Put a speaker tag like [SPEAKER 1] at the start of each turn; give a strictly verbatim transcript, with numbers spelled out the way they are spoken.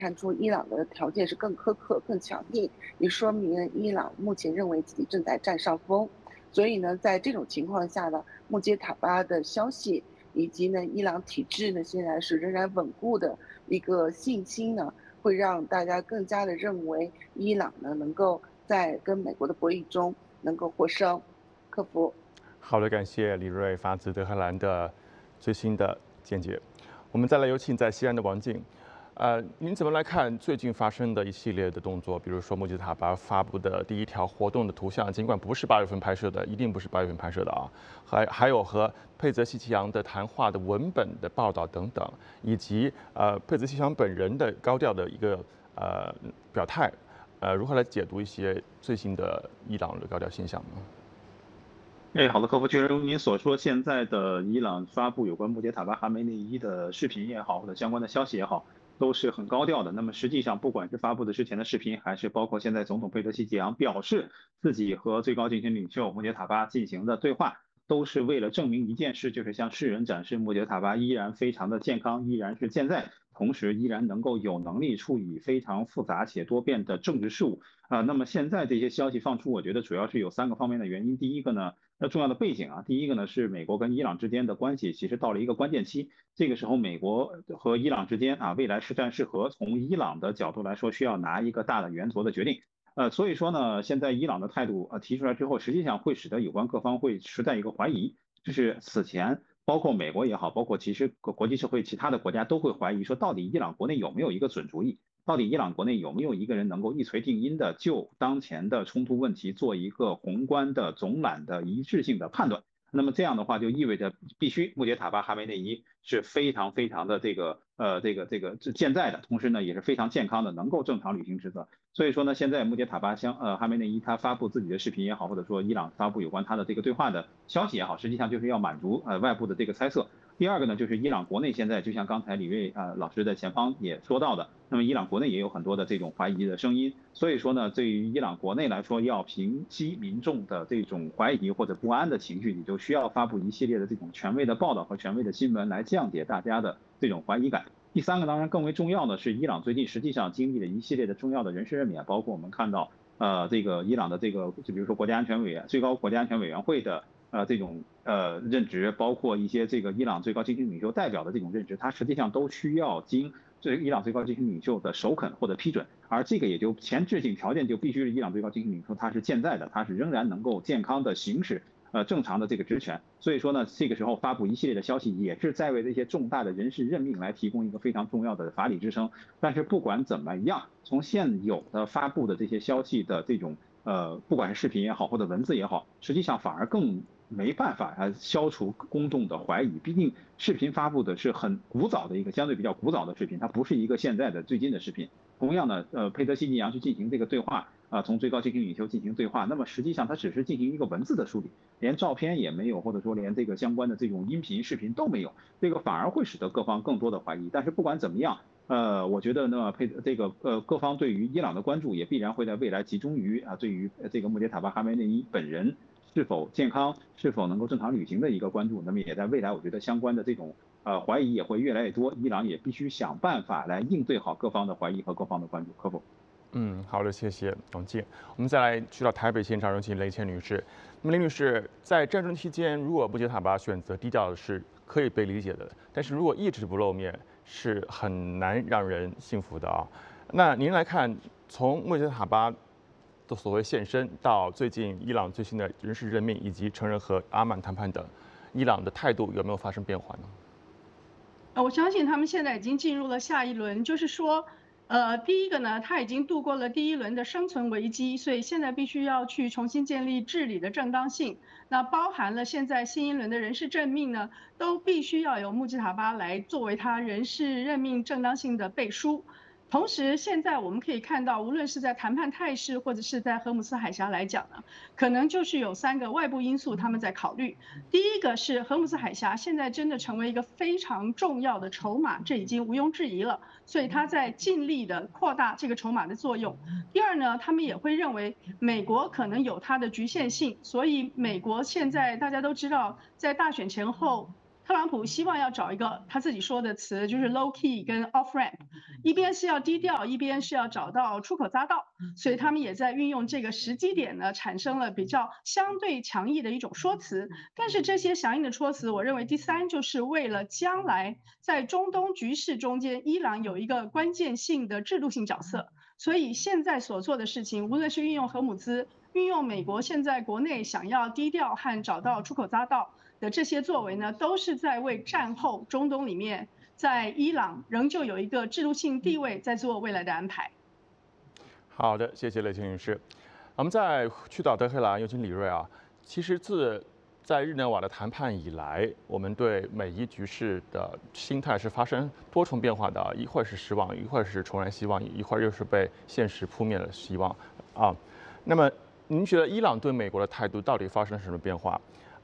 [SPEAKER 1] 看出伊朗的条件是更苛刻、更强硬，也说明伊朗目前认为自己正在占上风。所以呢，在这种情况下呢，穆杰塔巴的消息以及呢伊朗体制呢现在是仍然稳固的一个信心呢，会让大家更加的认为伊朗呢能够在跟美国的博弈中能够获胜。克服。
[SPEAKER 2] 好的，感谢李瑞发自德黑兰的最新的见解。我们再来有请在西安的王静。呃，您怎么来看最近发生的一系列的动作？比如说穆吉塔巴发布的第一条活动的图像，尽管不是八月份拍摄的，一定不是八月份拍摄的啊，还还有和佩泽西奇扬的谈话的文本的报道等等，以及呃佩泽西奇扬本人的高调的一个呃表态，呃，如何来解读一些最新的伊朗的高调现象呢？
[SPEAKER 3] 哎，好的，客服，确实如您所说，现在的伊朗发布有关穆杰塔巴哈梅内伊的视频也好，或者相关的消息也好，都是很高调的。那么实际上，不管是发布的之前的视频，还是包括现在总统佩德西吉扬表示自己和最高竞选领袖穆杰塔巴进行的对话，都是为了证明一件事，就是向世人展示穆杰塔巴依然非常的健康，依然是健在，同时依然能够有能力处理非常复杂且多变的政治事务。啊，那么现在这些消息放出，我觉得主要是有三个方面的原因。第一个呢，那重要的背景啊，第一个呢是美国跟伊朗之间的关系其实到了一个关键期，这个时候美国和伊朗之间啊，未来是战是和，从伊朗的角度来说，需要拿一个大的圆桌的决定。呃，所以说呢，现在伊朗的态度呃提出来之后，实际上会使得有关各方会持在一个怀疑，就是此前包括美国也好，包括其实国国际社会其他的国家都会怀疑说，到底伊朗国内有没有一个准主意？到底伊朗国内有没有一个人能够一锤定音的就当前的冲突问题做一个宏观的总览的一致性的判断？那么这样的话，就意味着必须穆杰塔巴哈梅内伊是非常非常的这个呃这个这个健在的，同时呢也是非常健康的，能够正常履行职责。所以说呢，现在穆杰塔巴相呃哈梅内伊他发布自己的视频也好，或者说伊朗发布有关他的这个对话的消息也好，实际上就是要满足呃外部的这个猜测。第二个呢，就是伊朗国内现在就像刚才李瑞啊、呃、老师在前方也说到的，那么伊朗国内也有很多的这种怀疑的声音，所以说呢，对于伊朗国内来说，要平息民众的这种怀疑或者不安的情绪，你就需要发布一系列的这种权威的报道和权威的新闻来降解大家的这种怀疑感。第三个当然更为重要的是，伊朗最近实际上经历了一系列的重要的人事任免，包括我们看到呃这个伊朗的这个就比如说国家安全委员最高国家安全委员会的。呃，这种呃任职，包括一些这个伊朗最高经济领袖代表的这种任职，它实际上都需要经这伊朗最高经济领袖的首肯或者批准，而这个也就前置性条件就必须是伊朗最高经济领袖他是健在的，他是仍然能够健康的行使呃正常的这个职权，所以说呢，这个时候发布一系列的消息，也是在为这些重大的人事任命来提供一个非常重要的法理支撑。但是不管怎么样，从现有的发布的这些消息的这种呃，不管是视频也好，或者文字也好，实际上反而更没办法啊消除公众的怀疑。毕竟视频发布的是很古早的一个相对比较古早的视频，它不是一个现在的最近的视频。同样的，呃，佩德西尼扬去进行这个对话啊、从最高经济领袖进行对话，那么实际上它只是进行一个文字的梳理，连照片也没有，或者说连这个相关的这种音频、视频都没有，这个反而会使得各方更多的怀疑。但是不管怎么样，呃，我觉得呢，佩这个呃各方对于伊朗的关注也必然会在未来集中于啊对于这个穆杰塔巴哈梅内伊本人是否健康、是否能够正常履行的一个关注。那么也在未来，我觉得相关的这种呃怀疑也会越来越多，伊朗也必须想办法来应对好各方的怀疑和各方的关注。可否？
[SPEAKER 2] 嗯，好的，谢谢董静。我们再来去到台北现场，有请雷倩女士。那么雷女士，在战争期间，如果穆杰塔巴选择低调是可以被理解的，但是如果一直不露面，是很难让人信服的啊。那您来看，从穆杰塔巴的所谓现身，到最近伊朗最新的人事任命，以及承认和阿曼谈判等，伊朗的态度有没有发生变化呢？
[SPEAKER 4] 呃，我相信他们现在已经进入了下一轮，就是说，呃，第一个呢，他已经度过了第一轮的生存危机，所以现在必须要去重新建立治理的正当性。那包含了现在新一轮的人事任命呢，都必须要由穆吉塔巴来作为他人事任命正当性的背书。同时，现在我们可以看到，无论是在谈判态势，或者是在荷姆斯海峡来讲呢，可能就是有三个外部因素他们在考虑。第一个是荷姆斯海峡现在真的成为一个非常重要的筹码，这已经毋庸置疑了，所以他在尽力的扩大这个筹码的作用。第二呢，他们也会认为美国可能有它的局限性，所以美国现在大家都知道，在大选前后，特特朗普希望要找一个他自己说的词，就是 low key 跟 off ramp， 一边是要低调，一边是要找到出口匝道，所以他们也在运用这个时机点呢，产生了比较相对强硬的一种说辞。但是这些强硬的说辞，我认为第三就是为了将来在中东局势中间，伊朗有一个关键性的制度性角色。所以现在所做的事情，无论是运用核武资，运用美国现在国内想要低调和找到出口匝道的这些作为呢，都是在为战后中东里面，在伊朗仍旧有一个制度性地位，在做未来的安排。
[SPEAKER 2] 好的，谢谢雷青女士。我们再去到德黑兰，有请李锐啊。其实自在日内瓦的谈判以来，我们对美伊局势的心态是发生多重变化的，一会儿是失望，一会儿是重燃希望，一会儿又是被现实扑灭了希望啊。那么您觉得伊朗对美国的态度到底发生了什么变化？